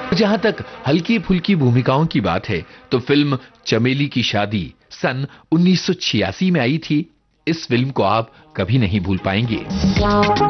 जहां तक हल्की फुल्की भूमिकाओं की बात है तो फिल्म चमेली की शादी सन 1986 में आई थी। इस फिल्म को आप कभी नहीं भूल पाएंगे।